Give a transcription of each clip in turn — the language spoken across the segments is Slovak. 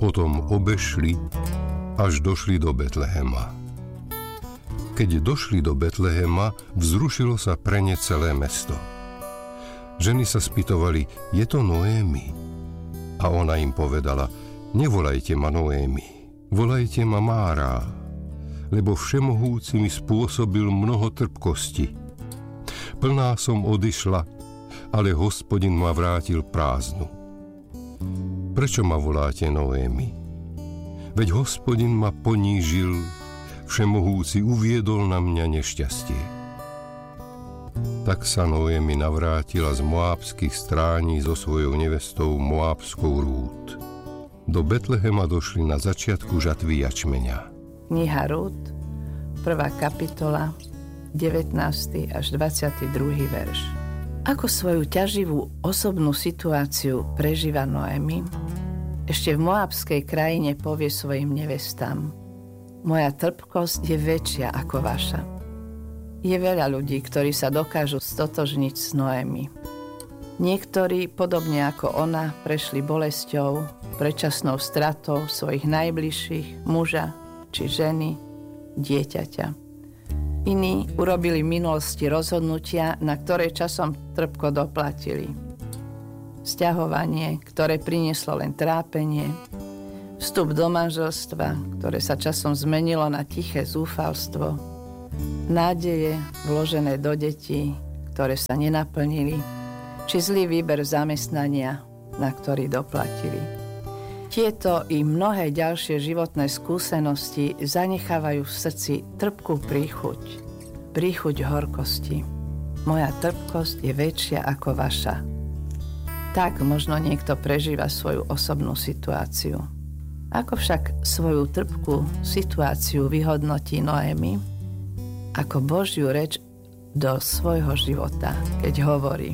Potom obešli, až došli do Betlehema. Keď došli do Betlehema, vzrušilo sa pre ne celé mesto. Ženy sa spýtovali, je to Noémi? A ona im povedala, nevolajte ma Noémi, volajte ma Mára, lebo Všemohúci mi spôsobil mnoho trpkosti. Plná som odišla, ale Hospodin ma vrátil prázdnu. Prečo ma voláte Noémi? Veď Hospodin ma ponížil, Všemohúci uviedol na mňa nešťastie. Tak sa Noémi navrátila z moábskych strání so svojou nevestou moábskou Rút. Do Betlehema došli na začiatku žatvy jačmeňa. Kniha Rút, 1. kapitola, 19. až 22. verš. Ako svoju ťaživú osobnú situáciu prežíva Noémi, ešte v moábskej krajine povie svojim nevestám: moja trpkosť je väčšia ako vaša. Je veľa ľudí, ktorí sa dokážu stotožniť s Noémi. Niektorí, podobne ako ona, prešli bolesťou, predčasnou stratou svojich najbližších, muža či ženy, dieťaťa. Iní urobili v minulosti rozhodnutia, na ktoré časom trpko doplatili. Sťahovanie, ktoré prinieslo len trápenie, vstup do manželstva, ktoré sa časom zmenilo na tiché zúfalstvo, nádeje vložené do detí, ktoré sa nenaplnili, či zlý výber zamestnania, na ktorý doplatili. Tieto i mnohé ďalšie životné skúsenosti zanechávajú v srdci trpkú príchuť horkosti. Moja trpkosť je väčšia ako vaša. Tak možno niekto prežíva svoju osobnú situáciu. Ako však svoju trpkú situáciu vyhodnotí Noémi? Ako Božiu reč do svojho života, keď hovorí: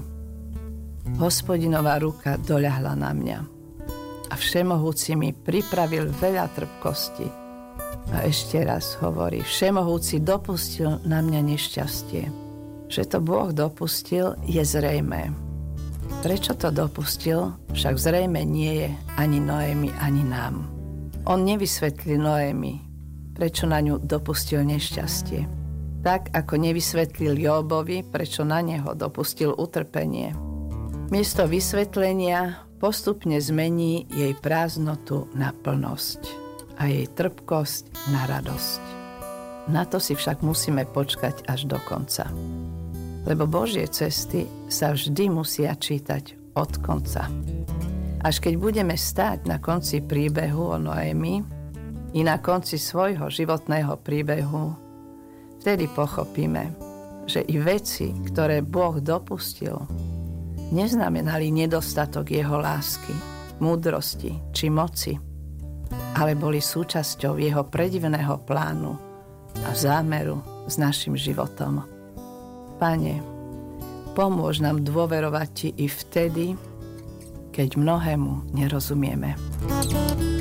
Hospodinová ruka doľahla na mňa a Všemohúci mi pripravil veľa trpkosti. A ešte raz hovorí: Všemohúci dopustil na mňa nešťastie. Že to Boh dopustil, je zrejmé. Prečo to dopustil, však zrejme nie je ani Noémi, ani nám. On nevysvetlil Noémi, prečo na ňu dopustil nešťastie. Tak, ako nevysvetlil Jóbovi, prečo na neho dopustil utrpenie. Miesto vysvetlenia postupne zmení jej prázdnotu na plnosť a jej trpkosť na radosť. Na to si však musíme počkať až do konca. Lebo Božie cesty sa vždy musia čítať od konca. Až keď budeme stáť na konci príbehu o Noémi i na konci svojho životného príbehu, vtedy pochopíme, že i veci, ktoré Boh dopustil, neznamenali nedostatok jeho lásky, múdrosti či moci, ale boli súčasťou jeho predivného plánu a zámeru s našim životom. Pane, pomôž nám dôverovať Ti i vtedy, keď mnohému nerozumieme.